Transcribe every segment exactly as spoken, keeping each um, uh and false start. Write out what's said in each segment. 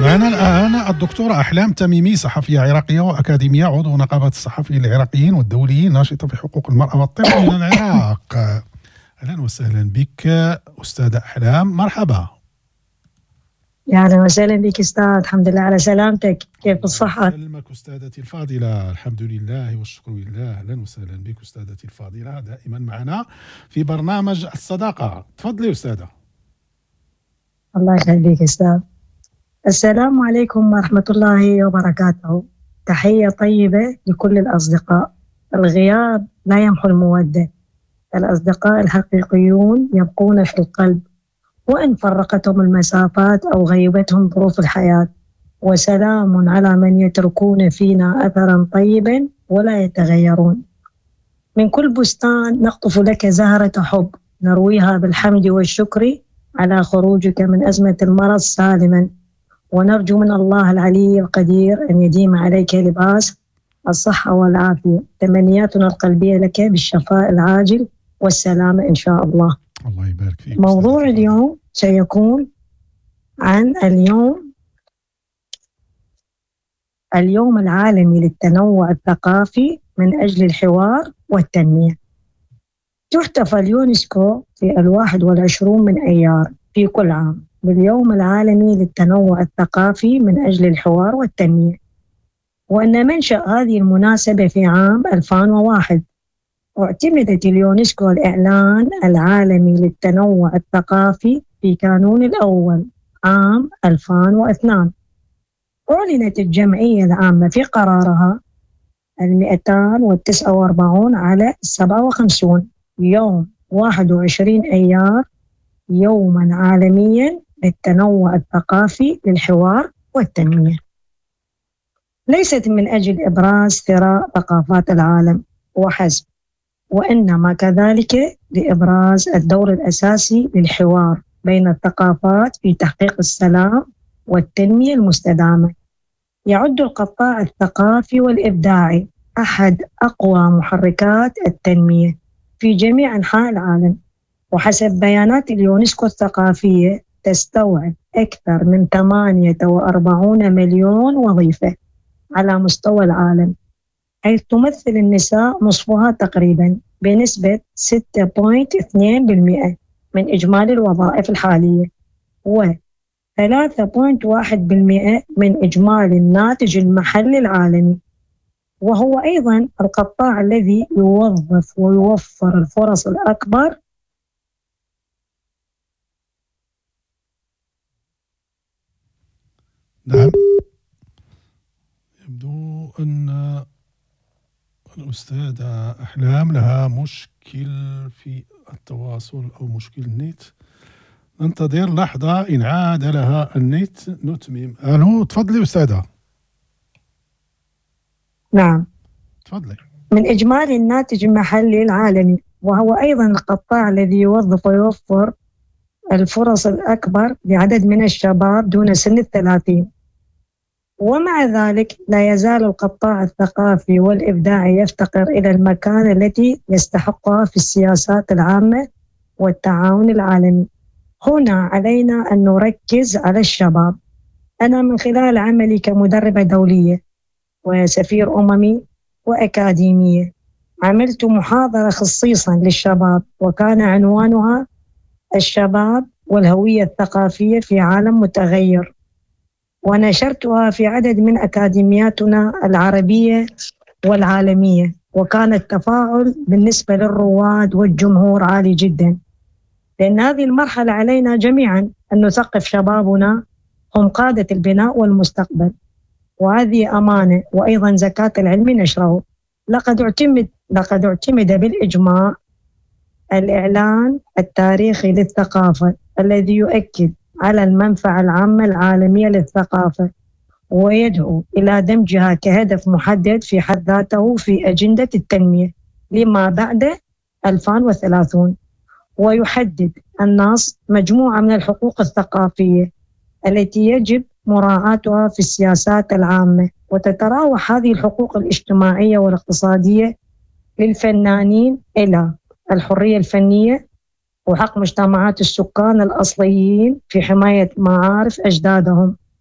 معنا الآن الدكتورة أحلام تميمي، صحفية عراقية وأكاديمية، عضو نقابة الصحفيين العراقيين والدوليين، ناشطة في حقوق المرأة والطفل من العراق. أهلا وسهلا بك أستاذة أحلام، مرحبا. يا أهلا وسهلا بك أستاذ، الحمد لله على سلامتك، كيف الصحة؟ سلمك أستاذتي الفاضلة، الحمد لله والشكر لله. أهلا وسهلا بك أستاذتي الفاضلة، دائما معنا في برنامج الصداقة. تفضلي أستاذة. الله يخليك أستاذ. السلام عليكم ورحمة الله وبركاته. تحية طيبة لكل الأصدقاء. الغياب لا يمحو المودة، الأصدقاء الحقيقيون يبقون في القلب وإن فرقتهم المسافات أو غيبتهم ظروف الحياة. وسلام على من يتركون فينا أثرا طيبا ولا يتغيرون. من كل بستان نقطف لك زهرة حب، نرويها بالحمد والشكر على خروجك من أزمة المرض سالما، ونرجو من الله العلي القدير أن يديم عليك لباس الصحة والعافية. تمنياتنا القلبية لك بالشفاء العاجل والسلامة إن شاء الله. الله يبارك فيك. موضوع اليوم سيكون عن اليوم اليوم العالمي للتنوع الثقافي من أجل الحوار والتنمية. تحتفل اليونسكو في الواحد والعشرون من أيار في كل عام باليوم العالمي للتنوع الثقافي من أجل الحوار والتنمية، وأن منشأ هذه المناسبة في عام ألفين وواحد. واعتمدت اليونسكو الإعلان العالمي للتنوع الثقافي في كانون الأول عام ألفين واثنين. أعلنت الجمعية العامة في قرارها المئتين وتسعة وأربعين على سبعة وخمسين يوم واحد وعشرين أيار يوما عالميا للتنوع الثقافي للحوار والتنمية، ليست من أجل إبراز ثراء ثقافات العالم وحسب، وإنما كذلك لإبراز الدور الأساسي للحوار بين الثقافات في تحقيق السلام والتنمية المستدامة. يعد القطاع الثقافي والإبداعي أحد أقوى محركات التنمية في جميع أنحاء العالم، وحسب بيانات اليونسكو الثقافية تستوعب أكثر من ثمانية وأربعين مليون وظيفة على مستوى العالم، حيث تمثل النساء نصفها تقريبا بنسبة ستة فاصلة اثنين بالمئة من إجمالي الوظائف الحالية، و ثلاثة فاصلة واحد بالمئة من إجمالي الناتج المحلي العالمي. وهو أيضا القطاع الذي يوظف ويوفر الفرص الأكبر نعم. يبدو أن الأستاذة أحلام لها مشكل في التواصل أو مشكل النت. ننتظر لحظة، إن عاد لها النت نتمم. ألو، تفضلي أستاذة. نعم تفضلي. من إجمالي الناتج المحلي العالمي، وهو أيضا القطاع الذي يوظف ويوفر الفرص الأكبر لعدد من الشباب دون سن الثلاثين. ومع ذلك لا يزال القطاع الثقافي والإبداعي يفتقر إلى المكانة التي يستحقها في السياسات العامة والتعاون العالمي. هنا علينا أن نركز على الشباب. أنا من خلال عملي كمدربة دولية وسفير أممي وأكاديمية عملت محاضرة خصيصا للشباب، وكان عنوانها الشباب والهوية الثقافية في عالم متغير، ونشرتها في عدد من أكاديمياتنا العربية والعالمية، وكان التفاعل بالنسبة للرواد والجمهور عالي جدا، لأن هذه المرحلة علينا جميعا أن نثقف شبابنا، هم قادة البناء والمستقبل، وهذه أمانة وأيضا زكاة العلم نشره. لقد اعتمد لقد اعتمد بالإجماع الإعلان التاريخي للثقافة الذي يؤكد على المنفعة العامة العالمية للثقافة، ويدعو إلى دمجها كهدف محدد في حد ذاته في أجندة التنمية لما بعد ألفين وثلاثين، ويحدد النص مجموعة من الحقوق الثقافية التي يجب مراعاتها في السياسات العامة، وتتراوح هذه الحقوق الاجتماعية والاقتصادية للفنانين إلى الحرية الفنية وحق مجتمعات السكان الأصليين في حماية معارف أجدادهم،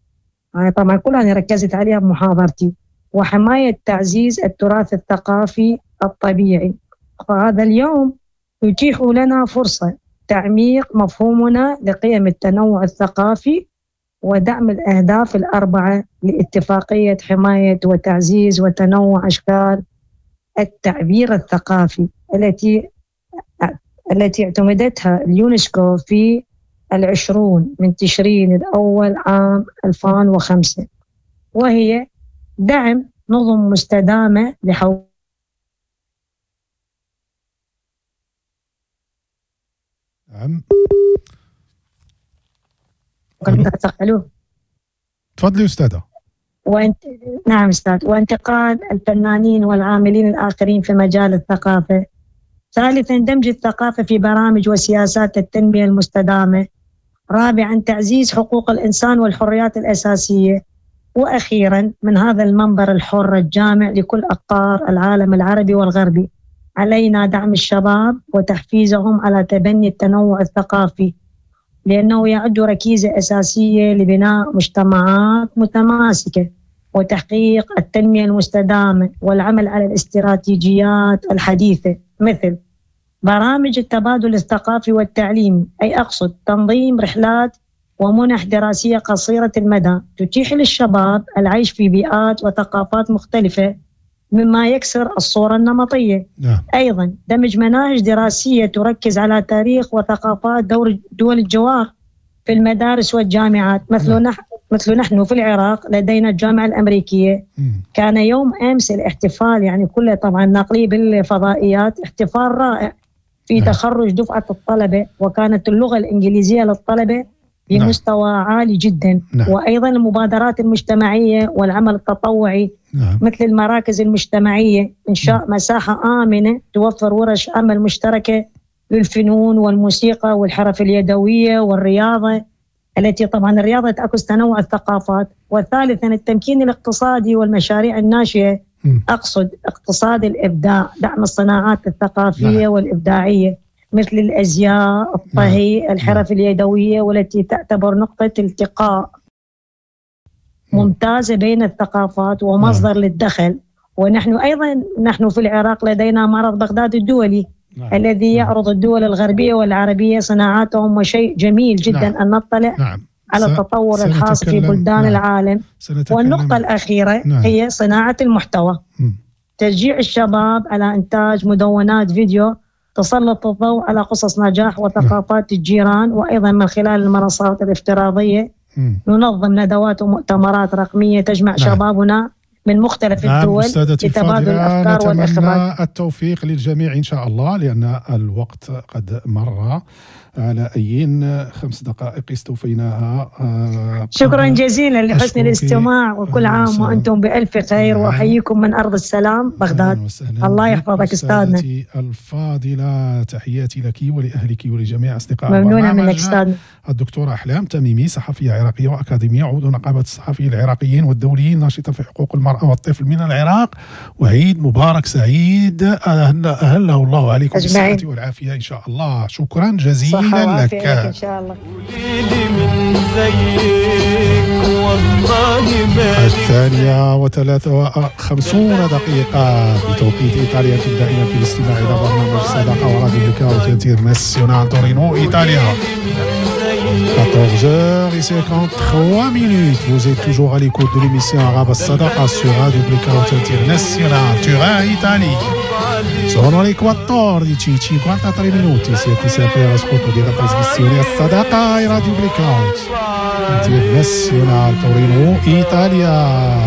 هاي طبعا كلها أنا ركزت عليها بمحاضرتي. وحماية تعزيز التراث الثقافي الطبيعي. فهذا اليوم يتيح لنا فرصة تعميق مفهومنا لقيم التنوع الثقافي ودعم الأهداف الأربعة لاتفاقية حماية وتعزيز وتنوع أشكال التعبير الثقافي التي التي اعتمدتها اليونسكو في العشرون من تشرين الأول عام ألفين وخمسة، وهي دعم نظم مستدامة لحو نعم. ألو. تفضلي أستاذة. وانت... نعم أستاذ. وانتقال الفنانين والعاملين الآخرين في مجال الثقافة. ثالثا دمج الثقافة في برامج وسياسات التنمية المستدامة. رابعا تعزيز حقوق الإنسان والحريات الأساسية. وأخيرا من هذا المنبر الحر الجامع لكل أقطار العالم العربي والغربي، علينا دعم الشباب وتحفيزهم على تبني التنوع الثقافي، لأنه يعد ركيزة أساسية لبناء مجتمعات متماسكة وتحقيق التنمية المستدامة والعمل على الاستراتيجيات الحديثة مثل برامج التبادل الثقافي والتعليمي، أي أقصد تنظيم رحلات ومنح دراسية قصيرة المدى تتيح للشباب العيش في بيئات وثقافات مختلفة مما يكسر الصورة النمطية. نعم. أيضا دمج مناهج دراسية تركز على تاريخ وثقافات دول الجوار في المدارس والجامعات، مثل نعم. نحن مثل نحن في العراق لدينا الجامعة الأمريكية. م. كان يوم أمس الاحتفال يعني كله طبعا نقلي بالفضائيات، احتفال رائع في نعم. تخرج دفعة الطلبة، وكانت اللغة الإنجليزية للطلبة بمستوى نعم. عالي جدا. نعم. وأيضا المبادرات المجتمعية والعمل التطوعي نعم. مثل المراكز المجتمعية، إنشاء نعم. مساحة آمنة توفر ورش عمل مشتركة للفنون والموسيقى والحرف اليدوية والرياضة، التي طبعا الرياضة تعكس تنوع الثقافات. وثالثا التمكين الاقتصادي والمشاريع الناشئة، م. أقصد اقتصاد الإبداع، دعم الصناعات الثقافية نعم. والإبداعية مثل الأزياء، الطهي، نعم. الحرف نعم. اليدوية، والتي تعتبر نقطة التقاء ممتازة بين الثقافات ومصدر نعم. للدخل. ونحن أيضا نحن في العراق لدينا معرض بغداد الدولي نعم. الذي يعرض الدول الغربية والعربية صناعاتهم، وشيء جميل جدا نعم. أن نطلع نعم. على التطور الحاصل في بلدان نعم. العالم. والنقطة الأخيرة نعم. هي صناعة المحتوى، م. تشجيع الشباب على إنتاج مدونات فيديو تسلط الضوء على قصص نجاح وثقافات الجيران. وأيضا من خلال المنصات الافتراضية م. ننظم ندوات ومؤتمرات رقمية تجمع نعم. شبابنا من مختلف نعم. الدول لتبادل الأفكار والإخبار. نتمنى التوفيق للجميع إن شاء الله، لأن الوقت قد مر على أيين. خمس دقائق استوفيناها. شكرا جزيلا لحسن الاستماع، وكل عام وأنتم بألف خير. وأحييكم من أرض السلام بغداد. الله يحفظك أستاذنا الفاضلة. تحياتي لك ولأهلك ولجميع أصدقاء ممنونة منك أستاذنا. الدكتورة أحلام تميمي، صحفية عراقية وأكاديمية، عضو نقابة الصحفيين العراقيين والدوليين، ناشطة في حقوق المرأة والطفل من العراق. وعيد مبارك سعيد أهله الله عليكم بالصحة والعافية إن شاء الله. شكرا جزيلا لك إن شاء الله. الثانية وثلاثة وخمسون دقيقة بتوقيت إيطاليا. تبدأ في الاستماع إلى برنامج صداقة وراديو بليكاوت انترناسيونال تورينو إيطاليا. quatorze heures cinquante-trois minutes. Vous êtes toujours à l'écoute de l'émission Arabe Sadaqa sur Radio Blackout International Turin, Italia. Sono le quattordici e cinquantatré minuti. Siete sempre all'ascolto della trasmissione Sadaqa e Radio Blackout International Torino, Italia.